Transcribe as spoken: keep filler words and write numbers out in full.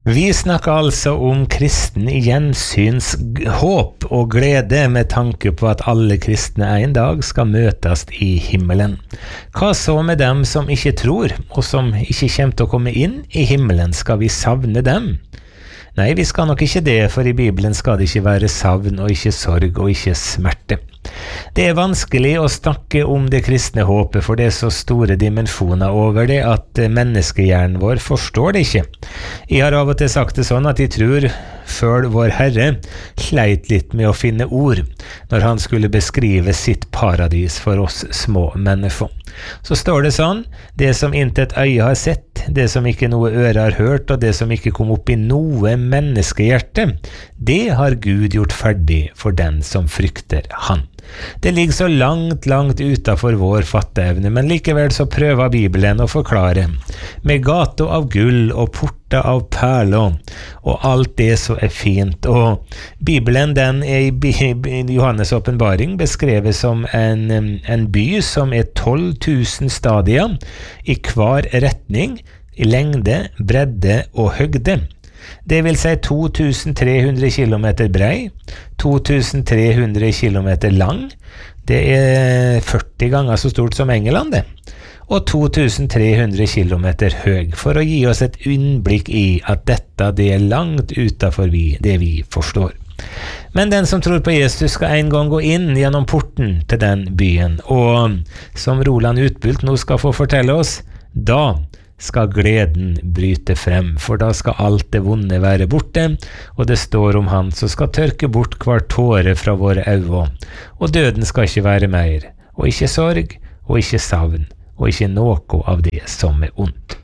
Vi snakker altså om kristen gjensyns håp og glede med tanke på at alle kristne en dag skal møtes i himmelen. Hva så med dem som ikke tror, og som ikke kommer til å komme inn i himmelen? Skal vi savne dem? Nei, vi skal nok ikke det, for i Bibelen skal det ikke være savn og ikke sorg og ikke smerte. Det er vanskelig å snakke om det kristne håpet, for det er så store dimensjoner over det at menneskehjernen vår forstår det ikke. Jeg har av og til sagt det sånn at jeg tror før vår Herre sleit litt med å finne ord når han skulle beskrive sitt paradis for oss små mennesker. Så står det sånn: det som intet øye har sett, det som ikke noe øre har hørt, og det som ikke kom opp i noe menneskehjerte, det har Gud gjort ferdig for den som frykter han. Det ligger så langt, langt utenfor vår fatteevne, men likevel så prøver Bibelen å forklare. Med gater av gull og porter av perler, og alt det så er fint. Og Bibelen, den er i Johannes åpenbaring beskrevet som en, en by som er tolv tusen stadier i hver retning, i lengde, bredde og høgde. Det vil si to tusen tre hundre kilometer brei, to tusen tre hundre kilometer lang, det er førti ganger så stort som England det, og to tusen tre hundre kilometer høy, for å gi oss et innblikk i at dette det er langt utenfor vi, det vi forstår. Men den som tror på Jesus skal en gang gå inn gjennom porten til den byen, og som Roland Utbult nå skal få fortelle oss, da skal gleden bryte frem, for da skal alt det vonde være borte, og det står om han som skal tørke bort hver tåre fra våre øyne, og døden skal ikke være mer, og ikke sorg, og ikke savn, og ikke noe av det som er ondt.